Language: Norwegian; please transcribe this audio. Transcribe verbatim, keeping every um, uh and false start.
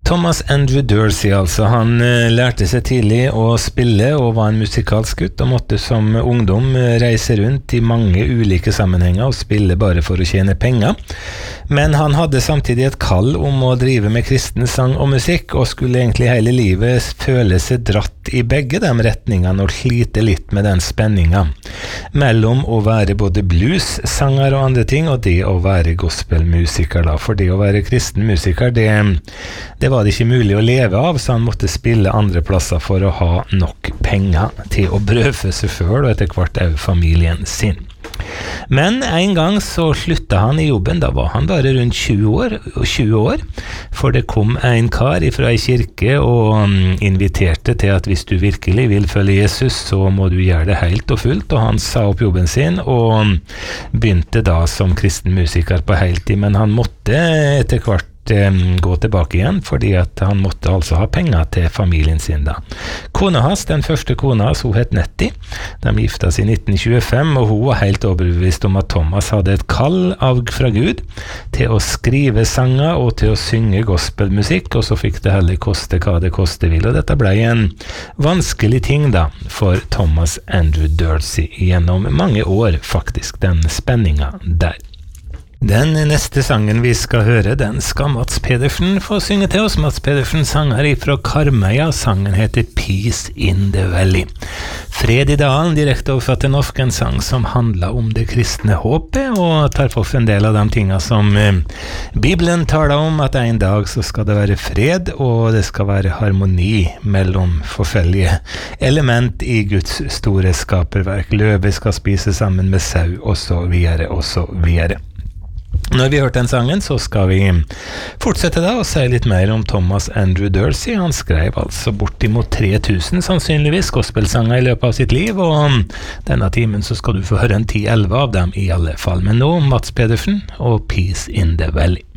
Thomas Andrew Dorsey, altså, han eh, lærte seg tidlig å spille og var en musikalsk gutt og måtte som ungdom reise rundt i mange ulike sammenhenger og spille bare for å tjene penger. Men han hadde samtidig et kall om å drive med kristen sang og musikk, og skulle egentlig hele livet føle seg dratt i begge de retningene og slite litt med den spenningen mellom å være både blues-sanger og andre ting, og det å være gospelmusiker da. For det å være kristen musiker, det, det var det ikke mulig å leve av, så han måtte spille andre plasser for å ha nok penger til å brødfø seg selv og etter hvert også familien sin. Men en gang så sluttet han i jobben, da var han bare rundt tjue år, tjue år, for det kom en kar fra en kirke og inviterte til at hvis du virkelig vil følge Jesus, så må du gjøre det helt og fullt, og han sa opp jobben sin og begynte da som kristen musiker på heltid, men han måtte etter hvert gå tilbake igjen, fordi at han måtte altså ha penger til familien sin da. Kona hans, den første kona hans, hun het Nettie. De gifta seg i nitten tjuefem, og hun var helt overbevist om at Thomas hadde et kall av fra Gud til å skrive sanger og til å synge gospelmusikk, og så fikk det heller koste hva det koste vil, og dette ble en vanskelig ting da for Thomas Andrew Dorsey gjennom mange år faktisk, den spenningen der. Den neste sangen vi skal høre, den skal Mats Pedersen få synge til oss. Mats Pedersen sanger ifra Karmøya, sangen heter Peace in the Valley. Fred i dalen, direkte oversatt til norsk, en sang som handler om det kristne håpet, og tar for en del av de tingene som eh, Bibelen taler om, at en dag så skal det være fred, og det skal være harmoni mellom forskjellige element i Guds store skaperverk. Løve skal spise sammen med sau, og så videre, og så videre. Når vi har hørt den sangen, så skal vi fortsette da og si litt mer om Thomas Andrew Dorsey. Han skrev altså bortimot tre tusen sannsynligvis gospelsanger i løpet av sitt liv, og denne timen så skal du få høre en ti elleve av dem i alle fall. Men nå Mats Pedersen og Peace in the Valley.